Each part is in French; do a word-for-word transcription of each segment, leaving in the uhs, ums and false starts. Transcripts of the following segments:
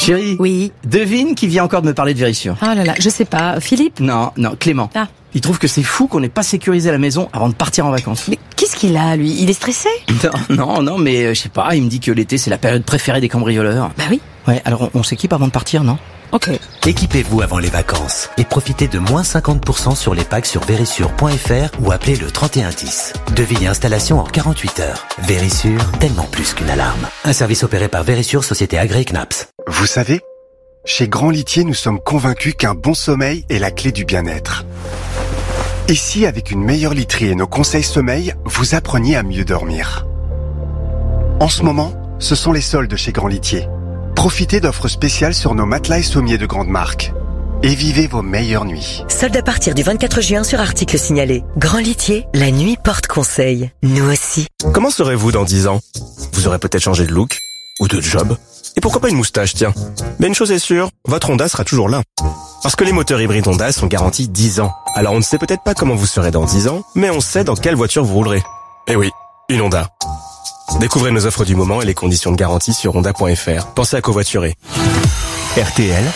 Chérie. Oui. Devine qui vient encore de me parler de Vérissure. Ah là là, je sais pas. Philippe? Non, non, Clément. Ah. Il trouve que c'est fou qu'on n'ait pas sécurisé la maison avant de partir en vacances. Mais qu'est-ce qu'il a, lui? Il est stressé? Non, non, non, mais euh, je sais pas, il me dit que l'été c'est la période préférée des cambrioleurs. Bah oui. Ouais, alors on, on s'équipe avant de partir, non? Ok. Équipez-vous avant les vacances et profitez de moins cinquante pour cent sur les packs sur vérissure point f r ou appelez le trente et un dix. Devis et installation en quarante-huit heures. Vérissure, tellement plus qu'une alarme. Un service opéré par Vérissure, société agréée C N A P S. Vous savez, chez Grand Litier, nous sommes convaincus qu'un bon sommeil est la clé du bien-être. Et si, avec une meilleure literie et nos conseils sommeil, vous appreniez à mieux dormir? En ce moment, ce sont les soldes chez Grand Litier. Profitez d'offres spéciales sur nos matelas et sommiers de grande marque. Et vivez vos meilleures nuits. Solde à partir du vingt-quatre juin sur articles signalés. Grand Litier, la nuit porte conseil. Nous aussi. Comment serez-vous dans dix ans? Vous aurez peut-être changé de look ou de job. Et pourquoi pas une moustache, tiens. Mais une chose est sûre, votre Honda sera toujours là. Parce que les moteurs hybrides Honda sont garantis dix ans. Alors on ne sait peut-être pas comment vous serez dans dix ans, mais on sait dans quelle voiture vous roulerez. Eh oui, une Honda. Découvrez nos offres du moment et les conditions de garantie sur honda point f r. Pensez à covoiturer. R T L.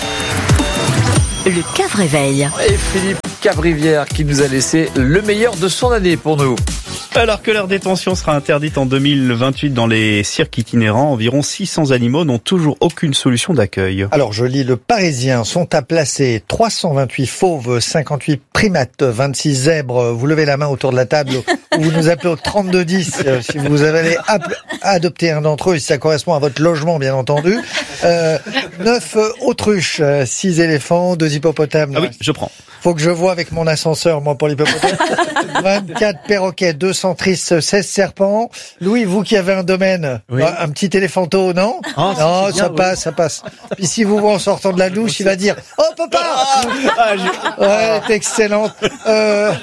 Le Cave Réveil. Et Philippe Cavrivière qui nous a laissé le meilleur de son année pour nous. Alors que leur détention sera interdite en deux mille vingt-huit dans les cirques itinérants, environ six cents animaux n'ont toujours aucune solution d'accueil. Alors je lis Le Parisien, sont à placer trois cent vingt-huit fauves, cinquante-huit primates, vingt-six zèbres. Vous levez la main autour de la table ou vous nous appelez au trente-deux dix si vous avez adopté un d'entre eux, si ça correspond à votre logement bien entendu. Euh, neuf autruches, six éléphants, deux hippopotames. Ah oui, je prends. Faut que je vois avec mon ascenseur, moi, pour l'hippopotame. vingt-quatre perroquets, deux centris, seize serpents. Louis, vous qui avez un domaine, oui. Un petit éléphanto, non? Oh, non, ça bien, passe, oui. ça passe. Puis si vous voyez en sortant de la douche, il va dire « Oh, papa !» ah, je... Ouais, c'est excellente. Euh...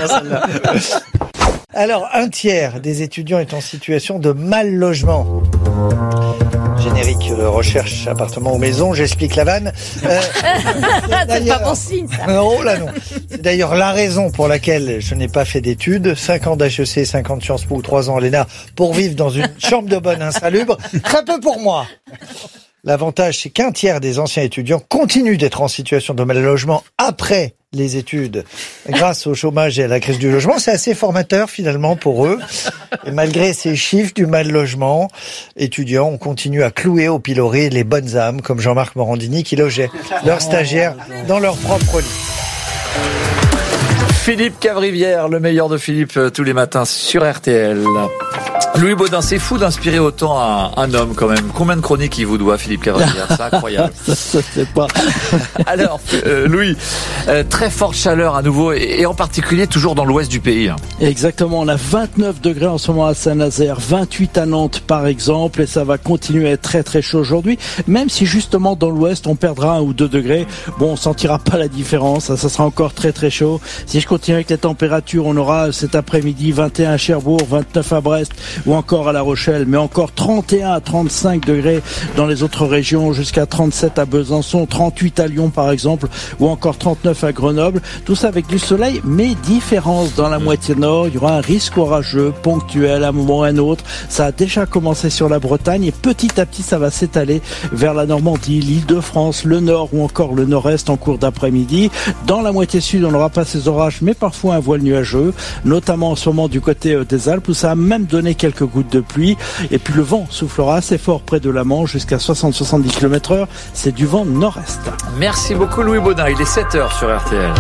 Alors, un tiers des étudiants est en situation de mal logement. Générique de recherche appartement ou maison, j'explique la vanne. Euh, c'est pas bon signe, ça. Oh là non. C'est d'ailleurs la raison pour laquelle je n'ai pas fait d'études. cinq ans d'H E C, cinq ans de Sciences Po ou trois ans à l'E N A pour vivre dans une chambre de bonne insalubre. Très peu pour moi. L'avantage, c'est qu'un tiers des anciens étudiants continuent d'être en situation de mal logement après les études. Grâce au chômage et à la crise du logement, c'est assez formateur finalement pour eux. Et malgré ces chiffres du mal logement, étudiants, on continue à clouer au pilori les bonnes âmes, comme Jean-Marc Morandini qui logeait leurs stagiaires dans leur propre lit. Philippe Cavrivière, le meilleur de Philippe tous les matins sur R T L. Louis Baudin, c'est fou d'inspirer autant un, un homme quand même. Combien de chroniques il vous doit, Philippe Cavrivière? C'est incroyable. Ça, ça c'est pas. Alors, euh, Louis, euh, très forte chaleur à nouveau et, et en particulier toujours dans l'ouest du pays. Exactement, on a vingt-neuf degrés en ce moment à Saint-Nazaire, vingt-huit à Nantes par exemple, et ça va continuer à être très très chaud aujourd'hui, même si justement dans l'ouest on perdra un ou deux degrés. Bon, on sentira pas la différence, ça, ça sera encore très très chaud. Si je continue avec les températures, on aura cet après-midi vingt et un à Cherbourg, vingt-neuf à Brest, ou encore à La Rochelle, mais encore trente et un à trente-cinq degrés dans les autres régions, jusqu'à trente-sept à Besançon, trente-huit à Lyon par exemple, ou encore trente-neuf à Grenoble. Tout ça avec du soleil, mais différence dans la moitié nord. Il y aura un risque orageux ponctuel à un moment ou à un autre. Ça a déjà commencé sur la Bretagne et petit à petit ça va s'étaler vers la Normandie, l'Île-de-France, le nord ou encore le nord-est en cours d'après-midi. Dans la moitié sud, on n'aura pas ces orages, mais parfois un voile nuageux, notamment en ce moment du côté des Alpes où ça a même donné quelques quelques gouttes de pluie. Et puis le vent soufflera assez fort près de la Manche, jusqu'à soixante à soixante-dix kilomètres heure. C'est du vent nord-est. Merci beaucoup Louis Baudin. Il est sept heures sur R T L.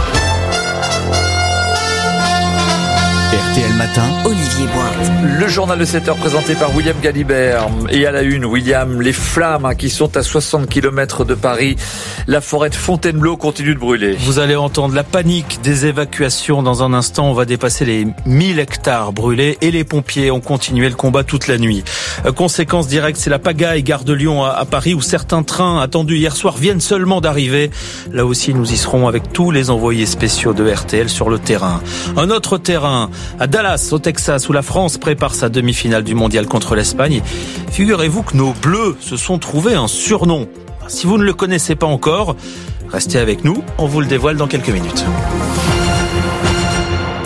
R T L Matin, Olivier Boin. Le journal de sept heures présenté par William Galibert. Et à la une, William, les flammes hein, qui sont à soixante kilomètres de Paris. La forêt de Fontainebleau continue de brûler. Vous allez entendre la panique des évacuations. Dans un instant, on va dépasser les mille hectares brûlés. Et les pompiers ont continué le combat toute la nuit. Euh, conséquence directe, c'est la pagaille gare de Lyon à, à Paris où certains trains attendus hier soir viennent seulement d'arriver. Là aussi, nous y serons avec tous les envoyés spéciaux de R T L sur le terrain. Un autre terrain à Dallas, au Texas, où la France prépare sa demi-finale du mondial contre l'Espagne. Figurez-vous que nos Bleus se sont trouvés un surnom. Si vous ne le connaissez pas encore, restez avec nous, on vous le dévoile dans quelques minutes.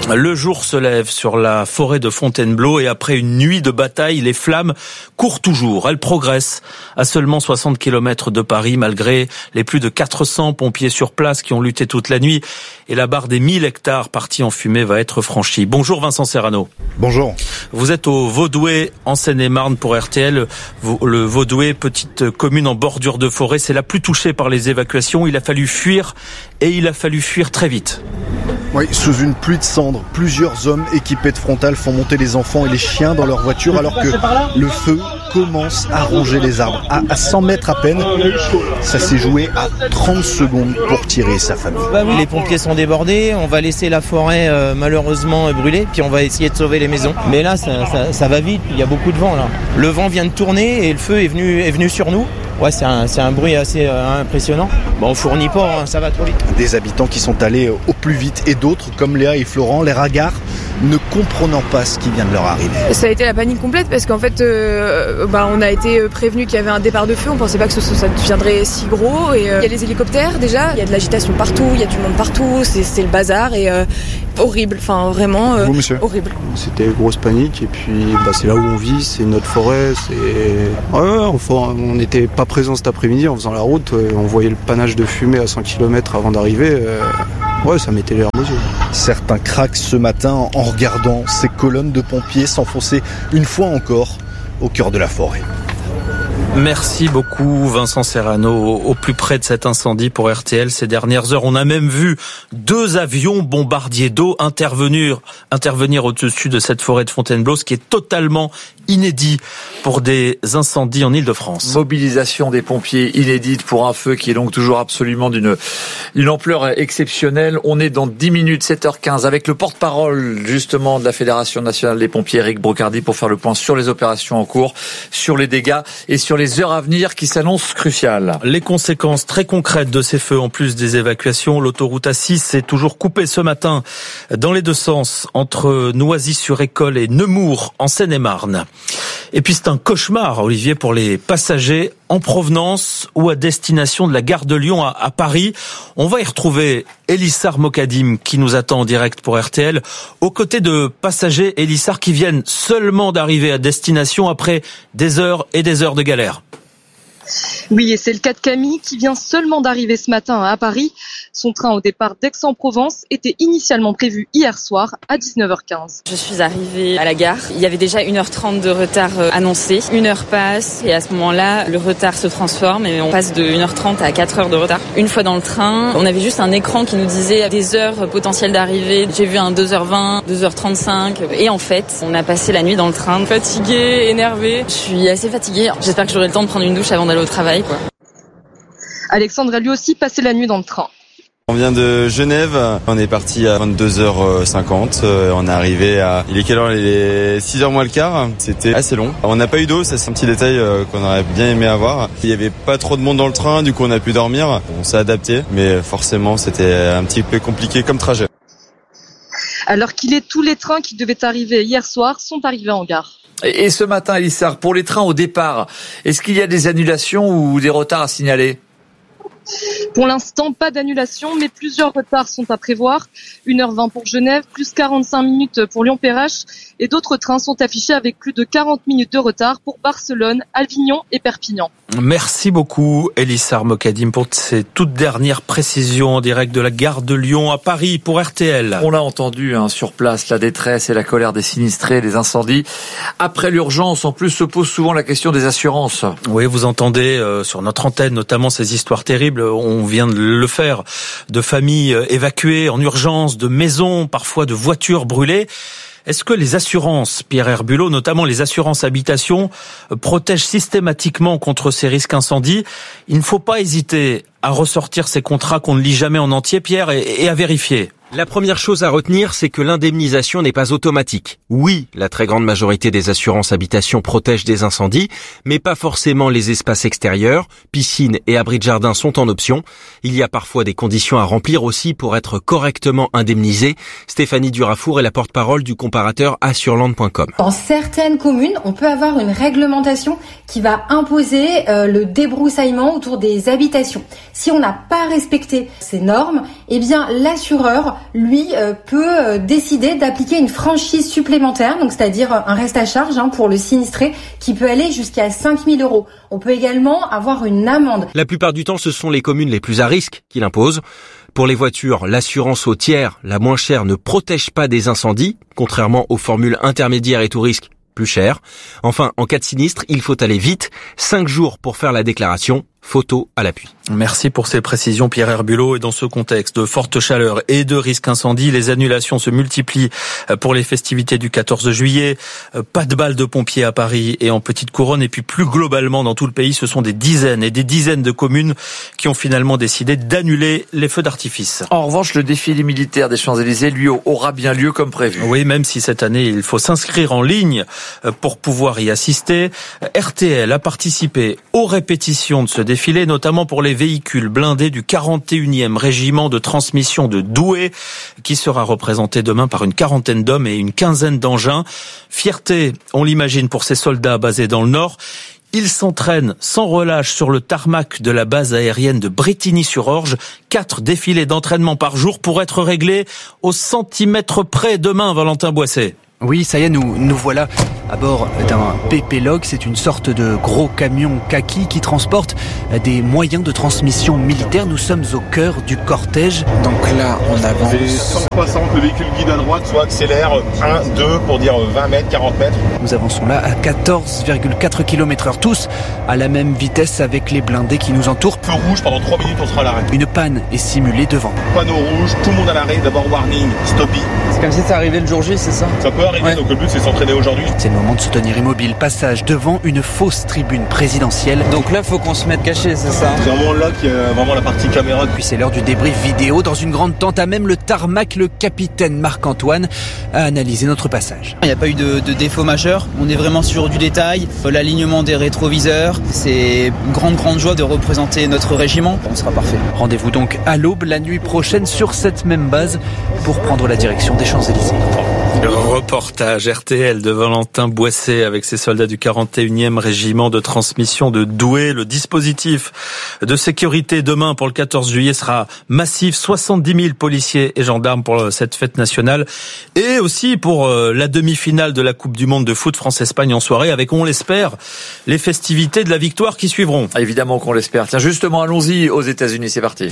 Le jour se lève sur la forêt de Fontainebleau et après une nuit de bataille, les flammes courent toujours. Elles progressent à seulement soixante kilomètres de Paris malgré les plus de quatre cents pompiers sur place qui ont lutté toute la nuit. Et la barre des mille hectares partis en fumée va être franchie. Bonjour Vincent Serrano. Bonjour. Vous êtes au Vaudouet en Seine-et-Marne pour R T L. Le Vaudouet, petite commune en bordure de forêt, c'est la plus touchée par les évacuations. Il a fallu fuir et il a fallu fuir très vite. Oui, sous une pluie de cendres, plusieurs hommes équipés de frontales font monter les enfants et les chiens dans leur voiture alors que le feu commence à ronger les arbres. À, à cent mètres à peine, ça s'est joué à trente secondes pour tirer sa famille. Les pompiers sont débordés, on va laisser la forêt euh, malheureusement brûler, puis on va essayer de sauver les maisons. Mais là, ça, ça, ça va vite, il y a beaucoup de vent là. Le vent vient de tourner et le feu est venu, est venu sur nous. Ouais, c'est un, c'est un bruit assez euh, impressionnant. Bon, on fournit pas, hein, ça va trop vite. Des habitants qui sont allés au plus vite et d'autres, comme Léa et Florent, les ragards, ne comprenant pas ce qui vient de leur arriver. Ça a été la panique complète parce qu'en fait, euh, bah, on a été prévenu qu'il y avait un départ de feu. On pensait pas que ce, ça deviendrait si gros. Et euh, il y a les hélicoptères déjà, il y a de l'agitation partout, il y a du monde partout. C'est, c'est le bazar et euh, horrible. Enfin, vraiment euh, Vous, monsieur horrible. C'était grosse panique et puis bah, c'est là où on vit, c'est notre forêt. C'est ouais, ouais, enfin, on n'était pas présent cet après-midi en faisant la route. On voyait le panache de fumée à cent kilomètres avant d'arriver. Euh, ouais, ça mettait l'air aux yeux. Certains craquent ce matin en regardant ces colonnes de pompiers s'enfoncer une fois encore au cœur de la forêt. Merci beaucoup Vincent Serrano, au plus près de cet incendie pour R T L ces dernières heures. On a même vu deux avions bombardiers d'eau intervenir, intervenir au-dessus de cette forêt de Fontainebleau, ce qui est totalement inédit pour des incendies en Île-de-France. Mobilisation des pompiers inédite pour un feu qui est donc toujours absolument d'une, d'une ampleur exceptionnelle. On est dans dix minutes, sept heures quinze, avec le porte-parole justement de la Fédération nationale des pompiers, Eric Brocardi, pour faire le point sur les opérations en cours, sur les dégâts et sur les heures à venir qui s'annoncent cruciales. Les conséquences très concrètes de ces feux, en plus des évacuations, l'autoroute A six est toujours coupée ce matin dans les deux sens entre Noisy-sur-École et Nemours en Seine-et-Marne. Et puis c'est un cauchemar, Olivier, pour les passagers en provenance ou à destination de la gare de Lyon à, à Paris. On va y retrouver Elissar Mokadim qui nous attend en direct pour R T L, aux côtés de passagers, Elissar, qui viennent seulement d'arriver à destination après des heures et des heures de galère. Oui, et c'est le cas de Camille qui vient seulement d'arriver ce matin à Paris. Son train au départ d'Aix-en-Provence était initialement prévu hier soir à dix-neuf heures quinze. Je suis arrivée à la gare. Il y avait déjà une heure trente de retard annoncé. Une heure passe et à ce moment-là, le retard se transforme et on passe de une heure trente à quatre heures de retard. Une fois dans le train, on avait juste un écran qui nous disait des heures potentielles d'arrivée. J'ai vu un deux heures vingt, deux heures trente-cinq et en fait, on a passé la nuit dans le train. Fatiguée, énervée. Je suis assez fatiguée. J'espère que j'aurai le temps de prendre une douche avant d'aller au travail, quoi. Alexandre a lui aussi passé la nuit dans le train. On vient de Genève, on est parti à vingt-deux heures cinquante, on est arrivé à... Il est quelle heure? Il est six heures moins le quart, c'était assez long. On n'a pas eu d'eau, ça c'est un petit détail qu'on aurait bien aimé avoir. Il n'y avait pas trop de monde dans le train, du coup on a pu dormir, on s'est adapté, mais forcément c'était un petit peu compliqué comme trajet. Alors qu'il est tous les trains qui devaient arriver hier soir sont arrivés en gare. Et ce matin, Elissar, pour les trains au départ, est-ce qu'il y a des annulations ou des retards à signaler ? Pour l'instant, pas d'annulation, mais plusieurs retards sont à prévoir. une heure vingt pour Genève, plus quarante-cinq minutes pour Lyon-Perrache. Et d'autres trains sont affichés avec plus de quarante minutes de retard pour Barcelone, Avignon et Perpignan. Merci beaucoup, Elissar Mokadim, pour ces toutes dernières précisions en direct de la gare de Lyon à Paris pour R T L. On l'a entendu, hein, sur place, la détresse et la colère des sinistrés, des incendies. Après l'urgence, en plus, se pose souvent la question des assurances. Oui, vous entendez euh, sur notre antenne notamment ces histoires terribles. On vient de le faire, de familles évacuées en urgence, de maisons, parfois de voitures brûlées. Est-ce que les assurances, Pierre Herbulot, notamment les assurances habitation, protègent systématiquement contre ces risques incendies? Il ne faut pas hésiter à ressortir ces contrats qu'on ne lit jamais en entier, Pierre, et, et à vérifier. La première chose à retenir, c'est que l'indemnisation n'est pas automatique. Oui, la très grande majorité des assurances habitation protègent des incendies, mais pas forcément les espaces extérieurs. Piscines et abris de jardin sont en option. Il y a parfois des conditions à remplir aussi pour être correctement indemnisé. Stéphanie Durafour est la porte-parole du comparateur assureland point com. Dans certaines communes, on peut avoir une réglementation qui va imposer euh, le débroussaillement autour des habitations. Si on n'a pas respecté ces normes, eh bien l'assureur lui, euh, peut euh, décider d'appliquer une franchise supplémentaire, donc c'est-à-dire un reste à charge hein, pour le sinistré qui peut aller jusqu'à cinq mille euros. On peut également avoir une amende. La plupart du temps, ce sont les communes les plus à risque qui l'imposent. Pour les voitures, l'assurance au tiers, la moins chère, ne protège pas des incendies, contrairement aux formules intermédiaires et tout risque, plus chères. Enfin, en cas de sinistre, il faut aller vite, cinq jours pour faire la déclaration. Photo à l'appui. Merci pour ces précisions, Pierre Herbulot. Et dans ce contexte de forte chaleur et de risque incendie, les annulations se multiplient pour les festivités du quatorze juillet. Pas de balles de pompiers à Paris et en Petite Couronne. Et puis plus globalement, dans tout le pays, ce sont des dizaines et des dizaines de communes qui ont finalement décidé d'annuler les feux d'artifice. En revanche, le défilé militaire des Champs-Élysées, lui, aura bien lieu comme prévu. Oui, même si cette année, il faut s'inscrire en ligne pour pouvoir y assister. R T L a participé aux répétitions de ce défilé. Défilé, notamment pour les véhicules blindés du quarante et unième régiment de transmission de Douai, qui sera représenté demain par une quarantaine d'hommes et une quinzaine d'engins. Fierté, on l'imagine, pour ces soldats basés dans le Nord. Ils s'entraînent sans relâche sur le tarmac de la base aérienne de Brétigny-sur-Orge. Quatre défilés d'entraînement par jour pour être réglés au centimètre près demain, Valentin Boisset. Oui, ça y est, nous, nous voilà à bord d'un P P Log. C'est une sorte de gros camion kaki qui transporte des moyens de transmission militaire. Nous sommes au cœur du cortège. Donc là, on avance. cent soixante, le véhicule guide à droite, soit accélère un, deux pour dire vingt mètres, quarante mètres. Nous avançons là à quatorze virgule quatre kilomètres heure, tous à la même vitesse avec les blindés qui nous entourent. Feu rouge, pendant trois minutes, on sera à l'arrêt. Une panne est simulée devant. Panneau rouge, tout le monde à l'arrêt. D'abord warning, stoppie. C'est comme si ça arrivait le jour J, c'est ça? Ça peut arriver, ouais. Donc le but c'est de s'entraîner aujourd'hui. C'est le moment de se tenir immobile. Passage devant une fausse tribune présidentielle. Donc là, faut qu'on se mette caché, c'est ça? C'est vraiment là qu'il y a vraiment la partie caméra. Puis c'est l'heure du débrief vidéo. Dans une grande tente à même le tarmac, le capitaine Marc-Antoine a analysé notre passage. Il n'y a pas eu de, de défaut majeur. On est vraiment sur du détail. L'alignement des rétroviseurs. C'est une grande, grande joie de représenter notre régiment. On sera parfait. Rendez-vous donc à l'aube la nuit prochaine sur cette même base pour prendre la direction des Champs-Élysées. Le reportage R T L de Valentin Boisset avec ses soldats du quarante et unième régiment de transmission de Douai. Le dispositif de sécurité demain pour le quatorze juillet sera massif. soixante-dix mille policiers et gendarmes pour cette fête nationale et aussi pour la demi-finale de la Coupe du Monde de foot France-Espagne en soirée avec, on l'espère, les festivités de la victoire qui suivront. Ah, évidemment qu'on l'espère. Tiens, justement, allons-y aux États-Unis. C'est parti.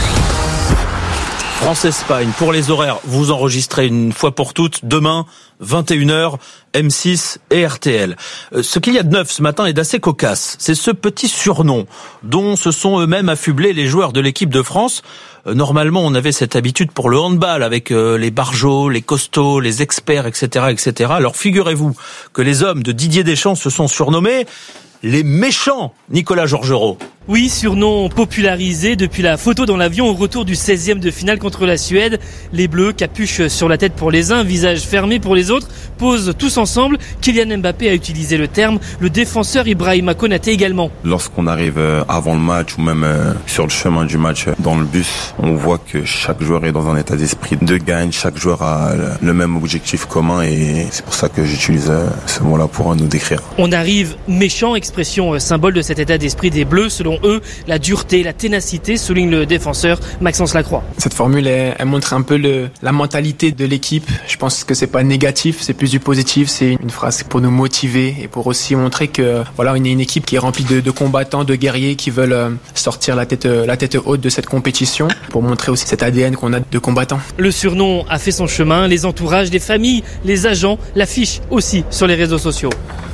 France-Espagne, pour les horaires, vous enregistrez une fois pour toutes, demain, vingt et une heures, M six et R T L. Ce qu'il y a de neuf ce matin est d'assez cocasse. C'est ce petit surnom dont se sont eux-mêmes affublés les joueurs de l'équipe de France. Normalement, on avait cette habitude pour le handball avec les barjots, les costauds, les experts, et cetera, et cetera. Alors figurez-vous que les hommes de Didier Deschamps se sont surnommés les méchants, Nicolas Georgerot. Oui, surnom popularisé depuis la photo dans l'avion au retour du seizième de finale contre la Suède. Les Bleus, capuche sur la tête pour les uns, visage fermé pour les autres, posent tous ensemble. Kylian Mbappé a utilisé le terme, le défenseur Ibrahima Konaté également. Lorsqu'on arrive avant le match ou même sur le chemin du match dans le bus, on voit que chaque joueur est dans un état d'esprit de gagne, chaque joueur a le même objectif commun et c'est pour ça que j'utilise ce mot-là pour nous décrire. On arrive méchant, expression symbole de cet état d'esprit des Bleus. Selon eux, la dureté, la ténacité, souligne le défenseur Maxence Lacroix. Cette formule, elle, elle montre un peu le, la mentalité de l'équipe. Je pense que c'est pas négatif, c'est plus du positif. C'est une phrase pour nous motiver et pour aussi montrer que voilà, on est une équipe qui est remplie de, de combattants, de guerriers qui veulent sortir la tête, la tête haute de cette compétition pour montrer aussi cet A D N qu'on a de combattants. Le surnom a fait son chemin, les entourages, les familles, les agents l'affichent aussi sur les réseaux sociaux.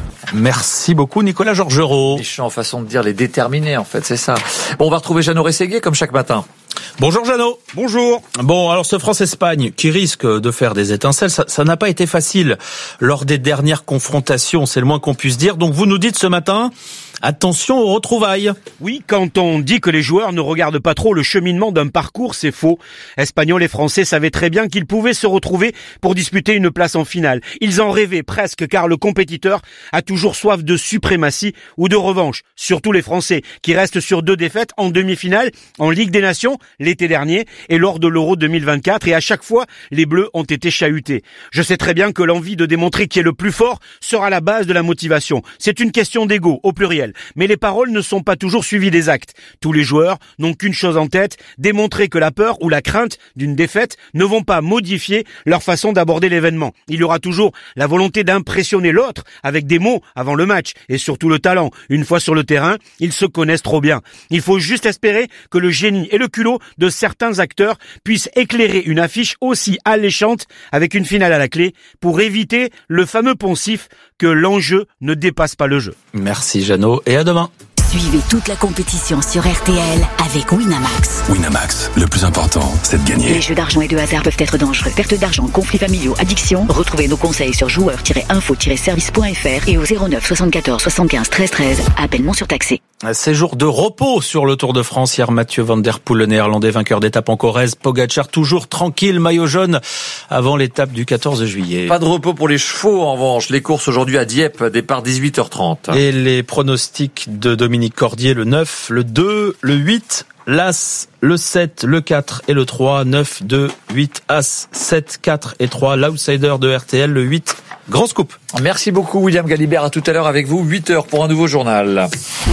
Merci beaucoup Nicolas Georgerot. Méchant façon de dire les déterminés en fait, c'est ça. Bon, on va retrouver Jeannot Rességuier comme chaque matin. Bonjour Jeannot. Bonjour. Bon, alors ce France-Espagne qui risque de faire des étincelles, ça, ça n'a pas été facile lors des dernières confrontations, c'est le moins qu'on puisse dire. Donc vous nous dites ce matin, attention aux retrouvailles. Oui, quand on dit que les joueurs ne regardent pas trop le cheminement d'un parcours, c'est faux. Espagnols et Français savaient très bien qu'ils pouvaient se retrouver pour disputer une place en finale. Ils en rêvaient presque car le compétiteur a toujours soif de suprématie ou de revanche. Surtout les Français qui restent sur deux défaites en demi-finale, en Ligue des Nations l'été dernier et lors de l'Euro deux mille vingt-quatre et à chaque fois, les Bleus ont été chahutés. Je sais très bien que l'envie de démontrer qui est le plus fort sera la base de la motivation. C'est une question d'ego au pluriel. essentiel. Mais les paroles ne sont pas toujours suivies des actes. Tous les joueurs n'ont qu'une chose en tête, démontrer que la peur ou la crainte d'une défaite ne vont pas modifier leur façon d'aborder l'événement. Il y aura toujours la volonté d'impressionner l'autre avec des mots avant le match et surtout le talent. Une fois sur le terrain, ils se connaissent trop bien. Il faut juste espérer que le génie et le culot de certains acteurs puissent éclairer une affiche aussi alléchante avec une finale à la clé pour éviter le fameux poncif que l'enjeu ne dépasse pas le jeu. Merci Jeannot et à demain. Suivez toute la compétition sur R T L avec Winamax. Winamax, le plus important, c'est de gagner. Les jeux d'argent et de hasard peuvent être dangereux. Perte d'argent, conflits familiaux, addiction. Retrouvez nos conseils sur joueurs tiret info tiret service point f r et au zéro neuf soixante-quatorze soixante-quinze treize treize. Appel non surtaxé. Séjour de repos sur le Tour de France. Hier, Mathieu Van Der Poel, le néerlandais vainqueur d'étape en Corrèze. Pogacar toujours tranquille, maillot jaune avant l'étape du quatorze juillet. Pas de repos pour les chevaux en revanche. Les courses aujourd'hui à Dieppe, départ dix-huit heures trente. Et les pronostics de Dominique Cordier, le neuf, le deux, le huit, l'As, le sept, le quatre et le trois. neuf, deux, huit, As, sept, quatre et trois. L'outsider de R T L, le huit. Grand scoop. Merci beaucoup William Galibert. À tout à l'heure avec vous, huit heures pour un nouveau journal.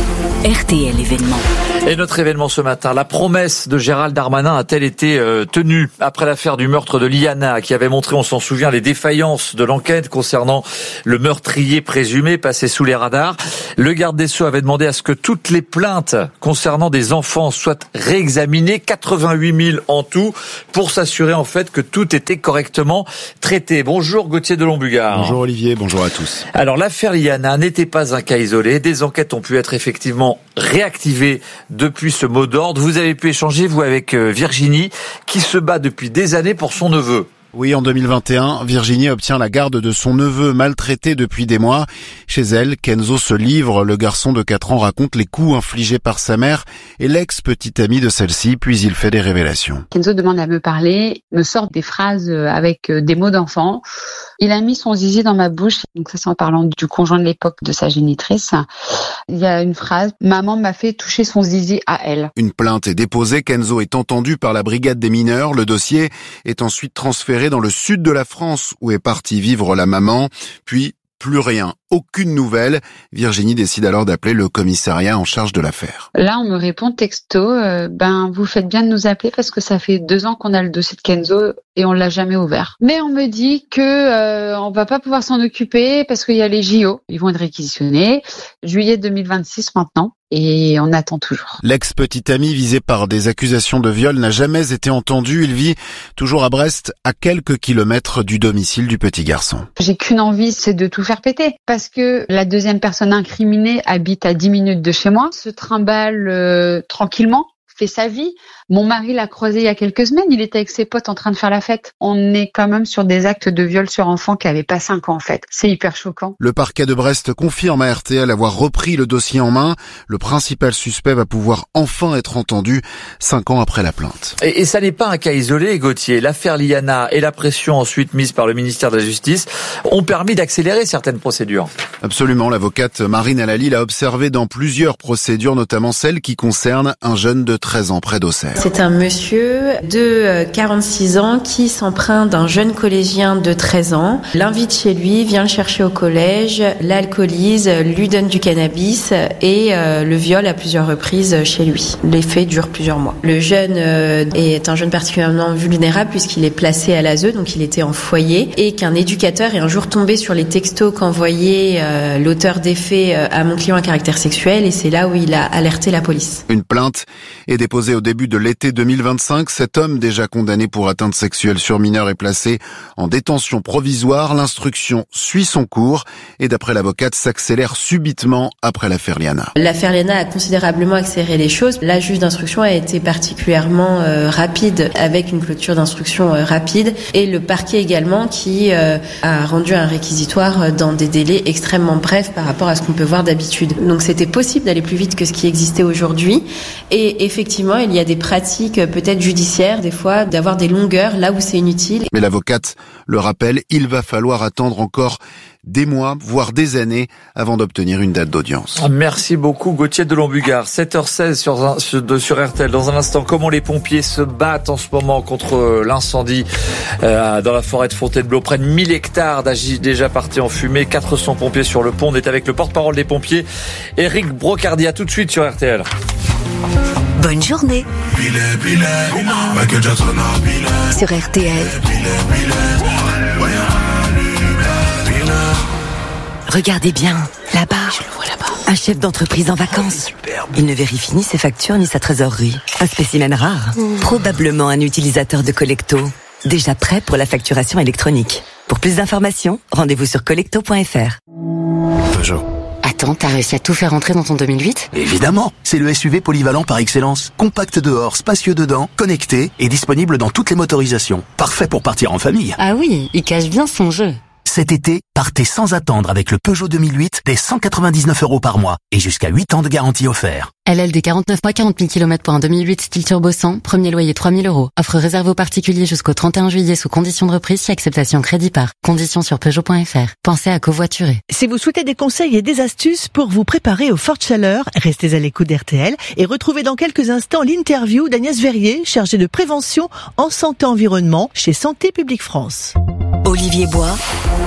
R T L événement. Et notre événement ce matin, la promesse de Gérald Darmanin a-t-elle été euh, tenue après l'affaire du meurtre de Liana, qui avait montré, on s'en souvient, les défaillances de l'enquête concernant le meurtrier présumé passé sous les radars. Le garde des Sceaux avait demandé à ce que toutes les plaintes concernant des enfants soient réexaminées, quatre-vingt-huit mille en tout, pour s'assurer en fait que tout était correctement traité. Bonjour Gauthier de Lombugard. Bonjour Olivier, bonjour à tous. Alors l'affaire Liana n'était pas un cas isolé, des enquêtes ont pu être effectivement réactivées depuis ce mot d'ordre. Vous avez pu échanger, vous, avec Virginie, qui se bat depuis des années pour son neveu. Oui, en deux mille vingt et un, Virginie obtient la garde de son neveu maltraité depuis des mois. Chez elle, Kenzo se livre. Le garçon de quatre ans raconte les coups infligés par sa mère et l'ex-petite amie de celle-ci, puis il fait des révélations. Kenzo demande à me parler, me sort des phrases avec des mots d'enfant. Il a mis son zizi dans ma bouche, donc ça c'est en parlant du conjoint de l'époque de sa génitrice. Il y a une phrase, maman m'a fait toucher son zizi à elle. Une plainte est déposée, Kenzo est entendu par la brigade des mineurs. Le dossier est ensuite transféré dans le sud de la France où est partie vivre la maman, puis plus rien, aucune nouvelle. Virginie décide alors d'appeler le commissariat en charge de l'affaire. Là, on me répond texto, euh, ben vous faites bien de nous appeler parce que ça fait deux ans qu'on a le dossier de Kenzo et on l'a jamais ouvert. Mais on me dit que euh, on va pas pouvoir s'en occuper parce qu'il y a les J O, ils vont être réquisitionnés, juillet deux mille vingt-six maintenant. Et on attend toujours. L'ex-petite amie visée par des accusations de viol n'a jamais été entendue. Il vit toujours à Brest, à quelques kilomètres du domicile du petit garçon. J'ai qu'une envie, c'est de tout faire péter. Parce que la deuxième personne incriminée habite à dix minutes de chez moi, se trimballe euh, tranquillement, fait sa vie. Mon mari l'a croisé il y a quelques semaines, il était avec ses potes en train de faire la fête. On est quand même sur des actes de viol sur enfants qui n'avaient pas cinq ans en fait. C'est hyper choquant. Le parquet de Brest confirme à R T L avoir repris le dossier en main. Le principal suspect va pouvoir enfin être entendu cinq ans après la plainte. Et, et ça n'est pas un cas isolé, Gauthier. L'affaire Liana et la pression ensuite mise par le ministère de la Justice ont permis d'accélérer certaines procédures. Absolument, l'avocate Marine Alali l'a observé dans plusieurs procédures, notamment celle qui concerne un jeune de treize ans près d'Auxerre. C'est un monsieur de quarante-six ans qui s'empreint d'un jeune collégien de treize ans, l'invite chez lui, vient le chercher au collège, l'alcoolise, lui donne du cannabis et euh, le viole à plusieurs reprises chez lui. Les faits durent plusieurs mois. Le jeune euh, est un jeune particulièrement vulnérable puisqu'il est placé à l'A S E, donc il était en foyer, et qu'un éducateur est un jour tombé sur les textos qu'envoyait euh, l'auteur des faits euh, à mon client à caractère sexuel, et c'est là où il a alerté la police. Une plainte est déposée au début de l'été deux mille vingt-cinq. Cet homme, déjà condamné pour atteinte sexuelle sur mineur, est placé en détention provisoire. L'instruction suit son cours et d'après l'avocate s'accélère subitement après l'affaire Liana. L'affaire Liana a considérablement accéléré les choses. La juge d'instruction a été particulièrement euh, rapide, avec une clôture d'instruction euh, rapide, et le parquet également qui euh, a rendu un réquisitoire dans des délais extrêmement brefs par rapport à ce qu'on peut voir d'habitude. Donc c'était possible d'aller plus vite que ce qui existait aujourd'hui, et effectivement effectivement, il y a des pratiques peut-être judiciaires, des fois, d'avoir des longueurs là où c'est inutile. Mais l'avocate le rappelle, il va falloir attendre encore des mois, voire des années, avant d'obtenir une date d'audience. Merci beaucoup Gauthier de Lombugard. sept heures seize sur, sur, sur R T L. Dans un instant, comment les pompiers se battent en ce moment contre l'incendie euh, dans la forêt de Fontainebleau. Près de mille hectares déjà partis en fumée. quatre cents pompiers sur le pont. On est avec le porte-parole des pompiers, Éric Brocardi. À tout de suite sur R T L. Bonne journée sur R T L. Regardez bien, là-bas, je le vois là-bas. Un chef d'entreprise en vacances. Il ne vérifie ni ses factures ni sa trésorerie. Un spécimen rare. Mmh. Probablement un utilisateur de Collecto. Déjà prêt pour la facturation électronique. Pour plus d'informations, rendez-vous sur collecto point f r. Peugeot. Attends, t'as réussi à tout faire rentrer dans ton deux mille huit ? Évidemment, c'est le S U V polyvalent par excellence. Compact dehors, spacieux dedans, connecté et disponible dans toutes les motorisations. Parfait pour partir en famille. Ah oui, il cache bien son jeu. Cet été, partez sans attendre avec le Peugeot deux mille huit dès cent quatre-vingt-dix-neuf euros par mois et jusqu'à huit ans de garantie offert. L L D quarante-neuf mois, quarante mille kilomètres pour un deux mille huit style turbo cent, premier loyer trois mille euros. Offre réservée aux particuliers jusqu'au trente et un juillet sous conditions de reprise si acceptation crédit par. Conditions sur Peugeot point f r. Pensez à covoiturer. Si vous souhaitez des conseils et des astuces pour vous préparer aux fortes chaleurs, restez à l'écoute d'R T L et retrouvez dans quelques instants l'interview d'Agnès Verrier, chargée de prévention en santé environnement chez Santé publique France. Olivier Bois.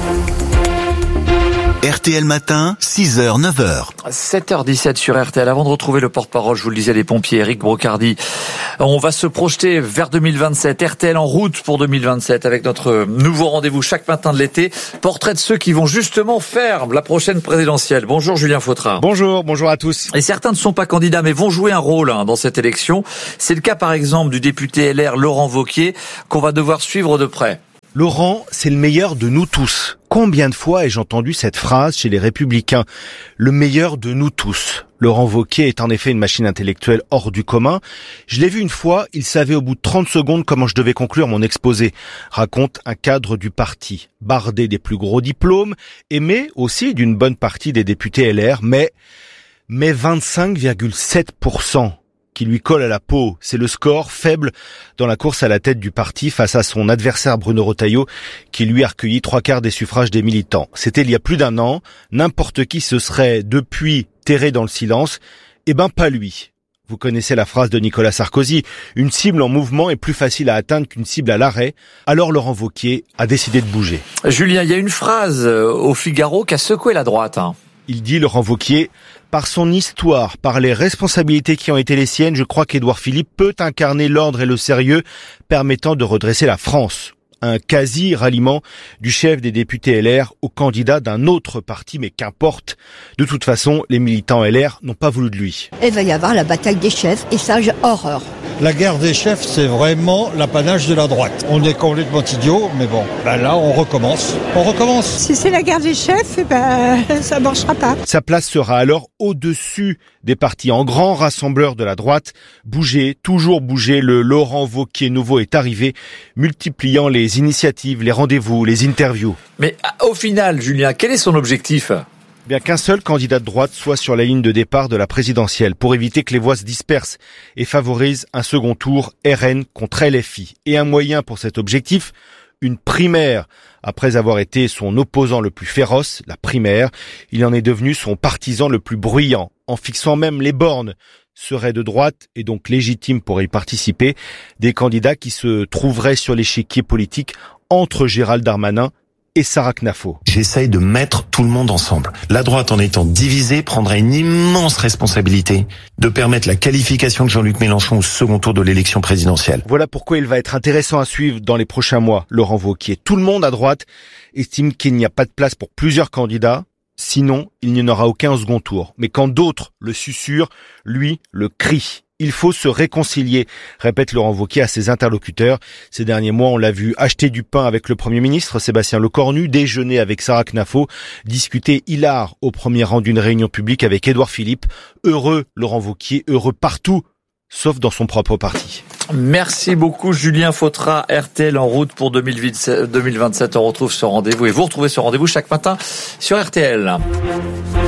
R T L matin, six heures neuf heures. sept heures dix-sept sur R T L. Avant de retrouver le porte-parole, je vous le disais, des pompiers, Éric Brocardi, on va se projeter vers deux mille vingt-sept. R T L en route pour deux mille vingt-sept avec notre nouveau rendez-vous chaque matin de l'été. Portrait de ceux qui vont justement faire la prochaine présidentielle. Bonjour Julien Fautra. Bonjour, bonjour à tous. Et certains ne sont pas candidats mais vont jouer un rôle hein, dans cette élection. C'est le cas par exemple du député L R Laurent Wauquiez qu'on va devoir suivre de près. Laurent, c'est le meilleur de nous tous. Combien de fois ai-je entendu cette phrase chez les Républicains ? Le meilleur de nous tous. Laurent Wauquiez est en effet une machine intellectuelle hors du commun. Je l'ai vu une fois, il savait au bout de trente secondes comment je devais conclure mon exposé, raconte un cadre du parti. Bardé des plus gros diplômes, aimé aussi d'une bonne partie des députés L R, mais, mais vingt-cinq virgule sept pour cent. Qui lui colle à la peau. C'est le score faible dans la course à la tête du parti face à son adversaire Bruno Retailleau qui lui a recueilli trois quarts des suffrages des militants. C'était il y a plus d'un an. N'importe qui se serait depuis terré dans le silence. Eh ben pas lui. Vous connaissez la phrase de Nicolas Sarkozy. Une cible en mouvement est plus facile à atteindre qu'une cible à l'arrêt. Alors Laurent Wauquiez a décidé de bouger. Julien, il y a une phrase au Figaro qui a secoué la droite. Hein. Il dit, Laurent Wauquiez, par son histoire, par les responsabilités qui ont été les siennes, je crois qu'Édouard Philippe peut incarner l'ordre et le sérieux permettant de redresser la France. Un quasi-ralliement du chef des députés L R au candidat d'un autre parti, mais qu'importe. De toute façon, les militants L R n'ont pas voulu de lui. Il va y avoir la bataille des chefs, et ça, j'ai horreur. La guerre des chefs, c'est vraiment l'apanage de la droite. On est complètement idiots, mais bon, ben là, on recommence. On recommence. Si c'est la guerre des chefs, ben, ça marchera pas. Sa place sera alors au-dessus des partis en grand rassembleur de la droite. Bouger, toujours bouger, le Laurent Wauquiez nouveau est arrivé, multipliant les initiatives, les rendez-vous, les interviews. Mais au final, Julien, quel est son objectif ? Bien qu'un seul candidat de droite soit sur la ligne de départ de la présidentielle pour éviter que les voix se dispersent et favorise un second tour R N contre L F I. Et un moyen pour cet objectif, une primaire. Après avoir été son opposant le plus féroce, la primaire, il en est devenu son partisan le plus bruyant, en fixant même les bornes. Seraient de droite et donc légitimes pour y participer des candidats qui se trouveraient sur l'échiquier politique entre Gérald Darmanin et Sarah Knafo. J'essaye de mettre tout le monde ensemble. La droite, en étant divisée, prendra une immense responsabilité de permettre la qualification de Jean-Luc Mélenchon au second tour de l'élection présidentielle. Voilà pourquoi il va être intéressant à suivre dans les prochains mois, Laurent Wauquiez. Tout le monde à droite estime qu'il n'y a pas de place pour plusieurs candidats. Sinon, il n'y en aura aucun au second tour. Mais quand d'autres le susurrent, lui le crie. Il faut se réconcilier, répète Laurent Wauquiez à ses interlocuteurs. Ces derniers mois, on l'a vu acheter du pain avec le Premier ministre Sébastien Lecornu, déjeuner avec Sarah Knafo, discuter hilar au premier rang d'une réunion publique avec Édouard Philippe. Heureux, Laurent Wauquiez, heureux partout, sauf dans son propre parti. Merci beaucoup Julien Fautra, R T L en route pour deux mille vingt-sept. On retrouve ce rendez-vous et vous retrouvez ce rendez-vous chaque matin sur R T L.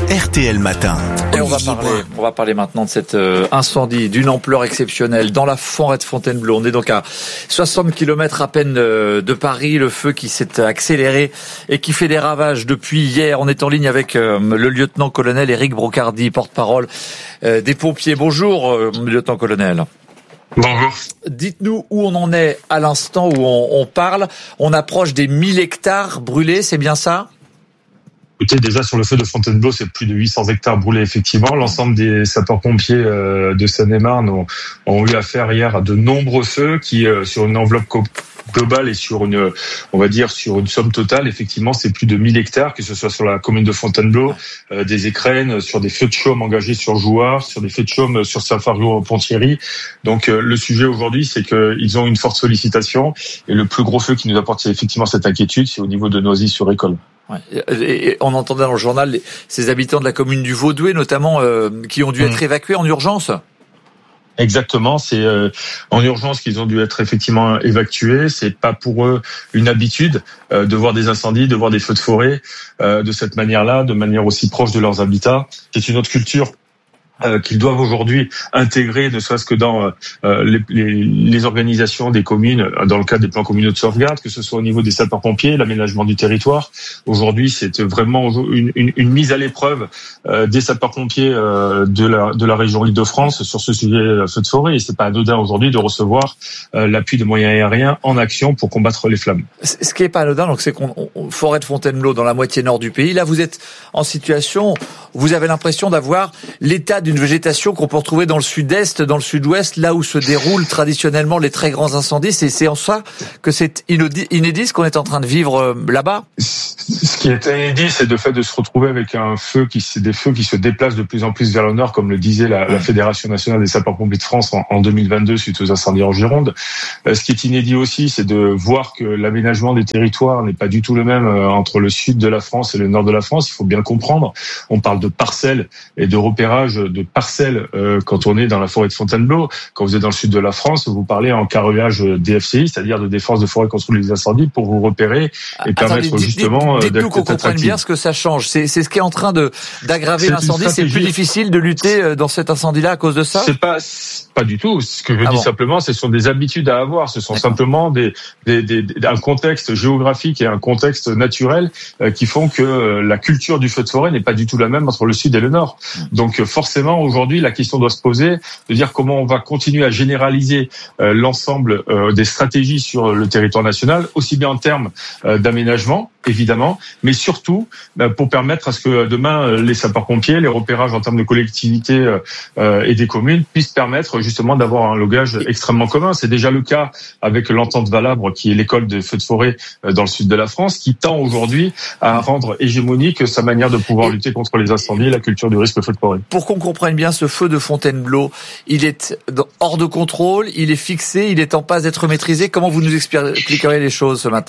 R T L Matin. Et on va parler, on va parler maintenant de cet euh, incendie d'une ampleur exceptionnelle dans la forêt de Fontainebleau. On est donc à soixante kilomètres à peine euh, de Paris. Le feu qui s'est accéléré et qui fait des ravages depuis hier. On est en ligne avec euh, le lieutenant-colonel Éric Brocardi, porte-parole euh, des pompiers. Bonjour, euh, lieutenant-colonel. Bonjour. Dites-nous où on en est à l'instant où on, on parle. On approche des mille hectares brûlés, c'est bien ça ? Écoutez, déjà sur le feu de Fontainebleau, c'est plus de huit cents hectares brûlés, effectivement. L'ensemble des sapeurs-pompiers euh, de Seine-et-Marne ont, ont eu affaire hier à de nombreux feux qui, euh, sur une enveloppe co- globale et sur une, on va dire, sur une somme totale, effectivement, c'est plus de mille hectares, que ce soit sur la commune de Fontainebleau, euh, des écrennes, sur des feux de chaume engagés sur Jouarre, sur des feux de chaume sur Saint-Fargeau-Ponthierry. Donc, euh, le sujet aujourd'hui, c'est qu'ils ont une forte sollicitation et le plus gros feu qui nous apporte effectivement cette inquiétude, c'est au niveau de Noisy-sur-École. Ouais. Et on entendait dans le journal les, ces habitants de la commune du Vaudoué, notamment, euh, qui ont dû être évacués en urgence. Exactement, c'est euh, en urgence qu'ils ont dû être effectivement évacués. C'est pas pour eux une habitude euh, de voir des incendies, de voir des feux de forêt euh, de cette manière-là, de manière aussi proche de leurs habitats. C'est une autre culture Euh, qu'ils doivent aujourd'hui intégrer, ne serait-ce que dans euh, les, les, les organisations des communes, dans le cadre des plans communaux de sauvegarde, que ce soit au niveau des sapeurs-pompiers, l'aménagement du territoire. Aujourd'hui, c'est vraiment une, une, une mise à l'épreuve euh, des sapeurs-pompiers euh, de la de la région Île-de-France sur ce sujet euh, feu de forêt. Et c'est pas anodin aujourd'hui de recevoir euh, l'appui de moyens aériens en action pour combattre les flammes. Ce qui est pas anodin, donc c'est qu'on on, forêt de Fontainebleau dans la moitié nord du pays. Là, vous êtes en situation, vous avez l'impression d'avoir l'état d'une végétation qu'on peut retrouver dans le sud-est, dans le sud-ouest, là où se déroulent traditionnellement les très grands incendies. C'est, c'est en ça que c'est inédit, inédit ce qu'on est en train de vivre euh, là-bas. Ce qui est inédit, c'est le fait de se retrouver avec un feu qui, c'est des feux qui se déplacent de plus en plus vers le nord, comme le disait la, la Fédération nationale des sapeurs-pompiers de France en, en deux mille vingt-deux suite aux incendies en Gironde. Euh, ce qui est inédit aussi, c'est de voir que l'aménagement des territoires n'est pas du tout le même euh, entre le sud de la France et le nord de la France. Il faut bien comprendre. On parle de parcelles et de repérage de parcelles euh, quand on est dans la forêt de Fontainebleau. Quand vous êtes dans le sud de la France, vous parlez en carrelage D F C I, c'est-à-dire de défense de forêt contre les incendies, pour vous repérer et Attendez, permettre dites, justement dites, dites-nous d'être qu'on comprenne attractif. bien ce que ça change. C'est, c'est ce qui est en train de d'aggraver C'est l'incendie. C'est plus difficile de lutter dans cet incendie-là à cause de ça. C'est pas pas du tout. Ce que je ah dis bon. simplement, ce sont des habitudes à avoir. Ce sont D'accord. simplement des, des, des, des un contexte géographique et un contexte naturel euh, qui font que euh, la culture du feu de forêt n'est pas du tout la même entre le sud et le nord. Donc euh, forcément, aujourd'hui, la question doit se poser de dire comment on va continuer à généraliser euh, l'ensemble euh, des stratégies sur le territoire national, aussi bien en termes euh, d'aménagement, évidemment, mais surtout euh, pour permettre à ce que demain euh, les sapeurs-pompiers, les repérages en termes de collectivités euh, euh, et des communes puissent permettre justement d'avoir un logage extrêmement commun. C'est déjà le cas avec l'entente Valabre, qui est l'école des feux de forêt euh, dans le sud de la France, qui tend aujourd'hui à rendre hégémonique sa manière de pouvoir lutter contre les incendies et la culture du risque feu de forêt. Pour qu'on comprenne bien ce feu de Fontainebleau, il est hors de contrôle, il est fixé, il est en passe d'être maîtrisé. Comment vous nous expliquerez les choses ce matin ?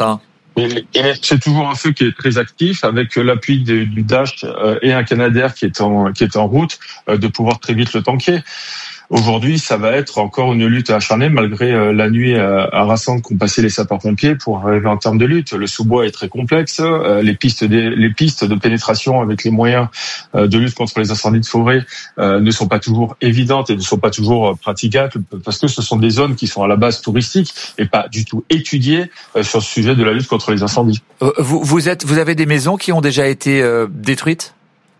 C'est toujours un feu qui est très actif, avec l'appui du D A S H et un Canadair qui est en qui est en route, de pouvoir très vite le tanker. Aujourd'hui, ça va être encore une lutte acharnée, malgré euh, la nuit euh, harassante qu'ont passé les sapeurs-pompiers pour arriver en termes de lutte. Le sous-bois est très complexe. Euh, les pistes, des, les pistes de pénétration avec les moyens euh, de lutte contre les incendies de forêt euh, ne sont pas toujours évidentes et ne sont pas toujours praticables, parce que ce sont des zones qui sont à la base touristiques et pas du tout étudiées euh, sur le sujet de la lutte contre les incendies. Euh, vous, vous êtes, vous avez des maisons qui ont déjà été euh, détruites ?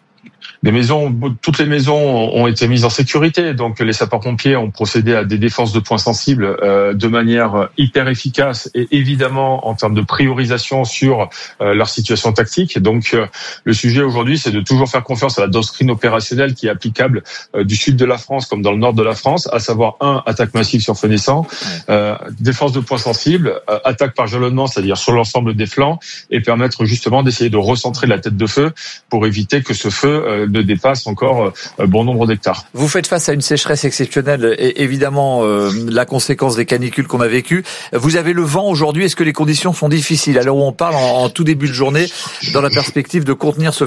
Les maisons, toutes les maisons ont été mises en sécurité, donc les sapeurs-pompiers ont procédé à des défenses de points sensibles euh, de manière hyper efficace et évidemment en termes de priorisation sur euh, leur situation tactique. Donc euh, le sujet aujourd'hui, c'est de toujours faire confiance à la doctrine opérationnelle qui est applicable euh, du sud de la France comme dans le nord de la France, à savoir un, attaque massive sur feu naissant, euh, défense de points sensibles, euh, attaque par jalonnement, c'est-à-dire sur l'ensemble des flancs, et permettre justement d'essayer de recentrer la tête de feu pour éviter que ce feu euh, ne dépasse encore euh, bon nombre d'hectares. Vous faites face à une sécheresse exceptionnelle et évidemment euh, la conséquence des canicules qu'on a vécues. Vous avez le vent aujourd'hui. Est-ce que les conditions sont difficiles à l'heure où on parle en, en tout début de journée dans la perspective de contenir ce feu ?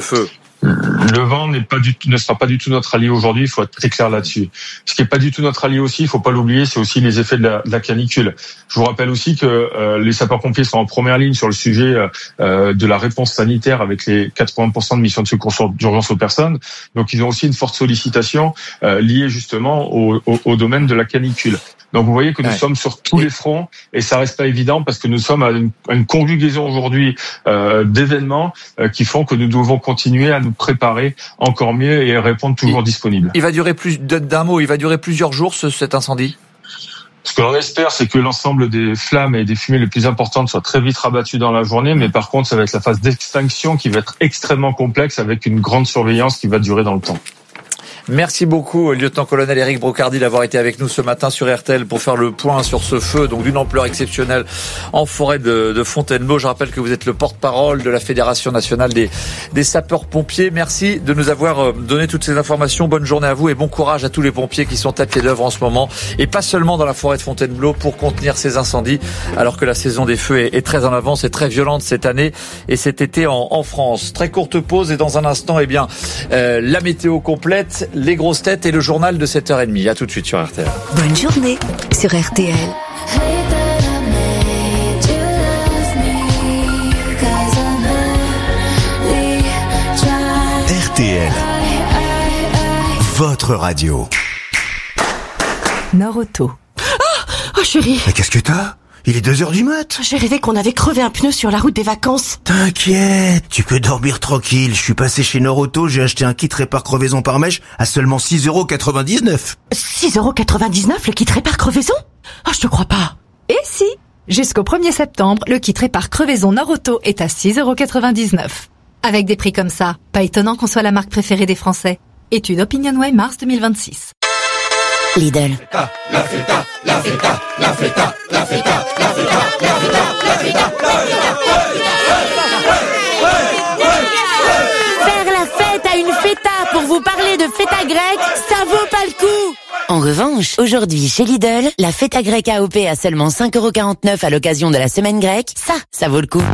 Le vent n'est pas du tout, ne sera pas du tout notre allié aujourd'hui. Il faut être très clair là-dessus. Ce qui est pas du tout notre allié aussi, il faut pas l'oublier, c'est aussi les effets de la, de la canicule. Je vous rappelle aussi que euh, les sapeurs-pompiers sont en première ligne sur le sujet euh, de la réponse sanitaire avec les quatre-vingts pour cent de missions de secours d'urgence aux personnes. Donc, ils ont aussi une forte sollicitation euh, liée justement au, au, au domaine de la canicule. Donc, vous voyez que nous ouais. sommes sur tous les fronts et ça reste pas évident parce que nous sommes à une, à une conjugaison aujourd'hui euh, d'événements euh, qui font que nous devons continuer à nous préparer encore mieux et répondre toujours il, disponible. Il va durer plus d'un mot, il va durer plusieurs jours ce, cet incendie. Ce que l'on espère, c'est que l'ensemble des flammes et des fumées les plus importantes soient très vite rabattues dans la journée, mais par contre, ça va être la phase d'extinction qui va être extrêmement complexe avec une grande surveillance qui va durer dans le temps. Merci beaucoup, lieutenant-colonel Éric Brocardi, d'avoir été avec nous ce matin sur R T L pour faire le point sur ce feu, donc d'une ampleur exceptionnelle en forêt de, de Fontainebleau. Je rappelle que vous êtes le porte-parole de la Fédération nationale des, des sapeurs-pompiers. Merci de nous avoir donné toutes ces informations. Bonne journée à vous et bon courage à tous les pompiers qui sont à pied d'œuvre en ce moment, et pas seulement dans la forêt de Fontainebleau, pour contenir ces incendies, alors que la saison des feux est, est très en avance et très violente cette année et cet été en, en France. Très courte pause et dans un instant, eh bien, euh, la météo complète, les grosses têtes et le journal de sept heures trente. À tout de suite sur R T L. Bonne journée sur R T L. R T L, votre radio. Nord-Auto. Oh, oh chérie. Mais qu'est-ce que t'as ? Il est deux heures du mat. J'ai rêvé qu'on avait crevé un pneu sur la route des vacances. T'inquiète, tu peux dormir tranquille. Je suis passé chez Nord-Auto, j'ai acheté un kit répare crevaison par mèche à seulement six euros quatre-vingt-dix-neuf. six euros quatre-vingt-dix-neuf le kit répare crevaison ? Ah, oh, je te crois pas. Et si ? Jusqu'au premier septembre, le kit répare crevaison Nord-Auto est à six euros quatre-vingt-dix-neuf. Avec des prix comme ça, pas étonnant qu'on soit la marque préférée des Français. Étude OpinionWay mars deux mille vingt-six. Lidl. La feta, la feta, la feta, la feta, la feta, la feta, la feta, Faire la fête à une feta pour vous parler de feta grecque, ça vaut pas le coup. En revanche, aujourd'hui chez Lidl, la feta grecque A O P à seulement cinq euros quarante-neuf à l'occasion de la semaine grecque, ça, ça vaut le coup.